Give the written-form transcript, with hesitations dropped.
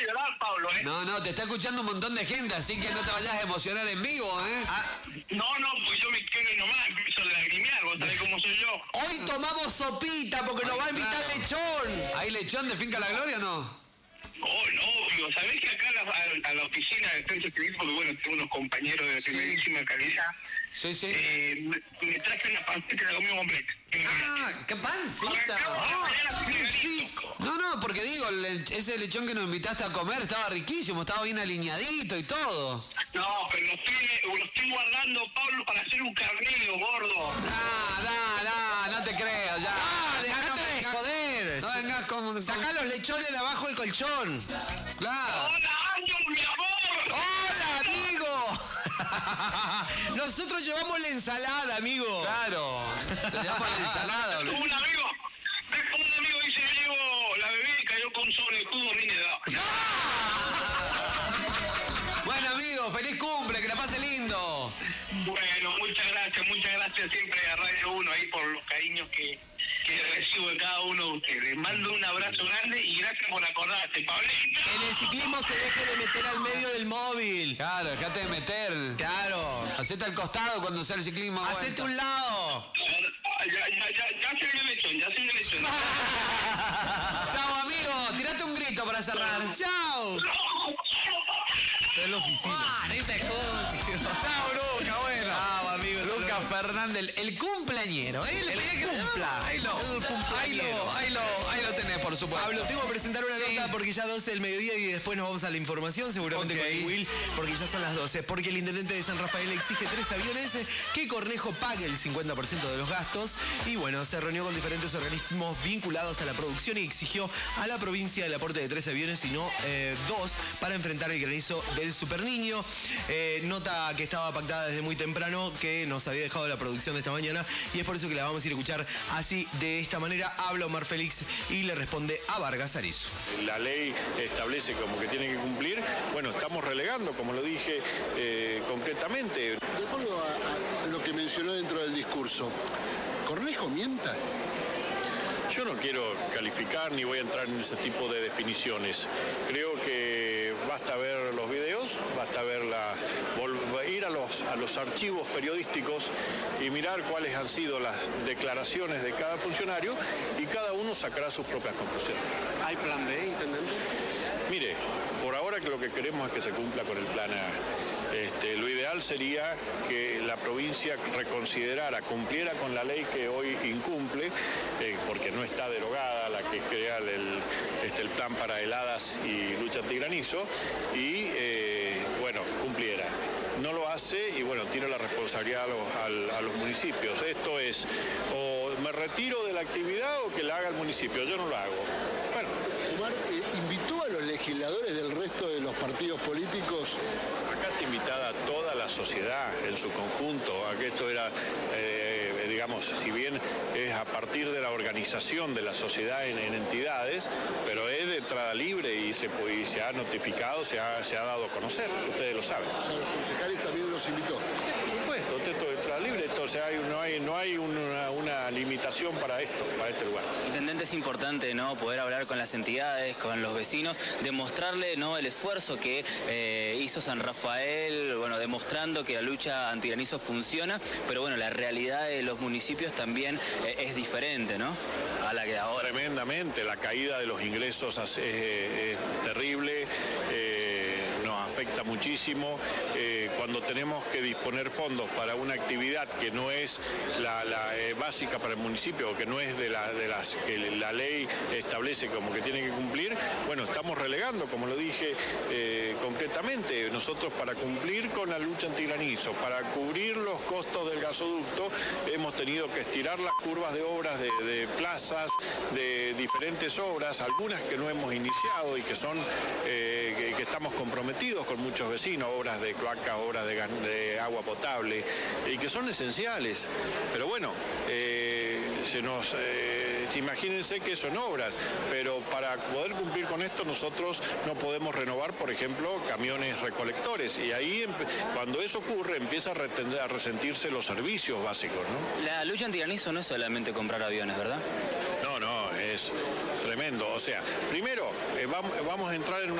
emocionar, Pablo, ¿eh? No, te está escuchando un montón de gente, así que no te vayas a emocionar en vivo, ¿eh? No, pues yo me quedo y nomás empiezo a lagrimear, vos sabés cómo soy yo. Hoy tomamos sopita porque nos va a invitar claro. Lechón. ¿Hay lechón de Finca La Gloria o no? Oh, no, digo, ¿sabés que acá a la oficina de Centro Civil, porque bueno, tengo unos compañeros de primerísima calidad, Sí. me traje una pancita y la comí completa. ¡Qué pancita! ¡Qué rico! No, porque digo, ese lechón que nos invitaste a comer estaba riquísimo, estaba bien alineadito y todo. No, pero lo estoy guardando, Pablo, para hacer un carnero, gordo. No te creas, ya. ¡Dejate de joder! No vengas con... Sacá los lechones de abajo del colchón. Claro. ¡Hola, Año, mi amor! ¡Hola, amigo! Nosotros llevamos la ensalada, amigo. Claro. Te llevamos la ensalada, boludo. Un amigo dice, yo llevo la bebida y cayó con sobre de jugo Rineda. Bueno, amigo, feliz cumple, que la pase lindo. Bueno, muchas gracias siempre a Radio 1 ahí por los cariños que recibo de cada uno de ustedes. Mando un abrazo grande y gracias por acordarte, Pablito. En el ciclismo se deje de meter al medio del móvil. Claro, dejate de meter. Claro. Hacete al costado cuando sea el ciclismo. Hacete un lado. Ya se viene el lechón. Chao, amigo. Tirate un grito para cerrar. Chao. Está en la oficina. Chao, Luca, bueno. Chao, amigo. Luca Fernández, el cumpleañero. El cumpla. Ahí lo tenés, por supuesto. Pablo, tengo que presentar una nota porque ya 12 del mediodía y después nos vamos a la información, seguramente Ok. con el Will, porque ya son las 12. Porque el intendente de San Rafael exige 3 aviones, que Cornejo pague el 50% de los gastos. Y bueno, se reunió con diferentes organismos vinculados a la producción y exigió a la provincia el aporte de 3 aviones y no 2 para enfrentar el granizo del Super Niño. Nota que estaba pactada desde muy temprano, que nos había dejado la producción de esta mañana, y es por eso que la vamos a ir a escuchar así, de esta manera. Habla Omar Félix y le responde a Vargas Arizo. La ley establece como que tiene que cumplir. Bueno, estamos relegando, como lo dije concretamente. De acuerdo a lo que mencionó dentro del discurso, ¿Cornejo mienta? Yo no quiero calificar ni voy a entrar en ese tipo de definiciones. Creo que basta ver los videos, basta ver ir a los archivos periodísticos y mirar cuáles han sido las declaraciones de cada funcionario y cada uno sacará sus propias conclusiones. ¿Hay plan B, intendente? Mire, por ahora que lo que queremos es que se cumpla con el plan A. Lo ideal sería que la provincia reconsiderara, cumpliera con la ley que hoy incumple, porque no está derogada, la que crea el plan para heladas y lucha antigranizo, y bueno, cumpliera. No lo hace y bueno, tira la responsabilidad a los municipios. Esto es, o me retiro de la actividad o que la haga el municipio. Yo no lo hago. Bueno. Omar, ¿invitó a los legisladores del resto de los partidos políticos? Acá está invitada toda la sociedad en su conjunto, a que esto era, digamos, si bien es a partir de la organización de la sociedad en entidades, pero es de entrada libre y se ha notificado, se ha dado a conocer, ustedes lo saben. O sea, los concejales también los invitó. Por supuesto, esto es entrada libre, entonces no hay una limitación para esto, para este lugar. Intendente, es importante, ¿no?, poder hablar con las entidades, con los vecinos, demostrarle, ¿no?, el esfuerzo que hizo San Rafael, bueno, demostrando que la lucha antigranizo funciona, pero bueno, la realidad de los municipios también es diferente, ¿no?, a la que ahora. Tremendamente, la caída de los ingresos es terrible, nos afecta muchísimo. Cuando tenemos que disponer fondos para una actividad que no es la básica para el municipio, que no es de las que la ley establece como que tiene que cumplir, bueno, estamos relegando, como lo dije concretamente. Nosotros, para cumplir con la lucha antigranizo, para cubrir los costos del gasoducto, hemos tenido que estirar las curvas de obras de plazas, de diferentes obras, algunas que no hemos iniciado y que son que estamos comprometidos con muchos vecinos, obras de cloaca, obras de agua potable, y que son esenciales. Pero bueno, imagínense que son obras, pero para poder cumplir con esto nosotros no podemos renovar, por ejemplo, camiones recolectores, y ahí cuando eso ocurre empieza a resentirse los servicios básicos, ¿no? La lucha antigranizo no es solamente comprar aviones, ¿verdad? No, es tremendo. O sea, primero vamos a entrar en una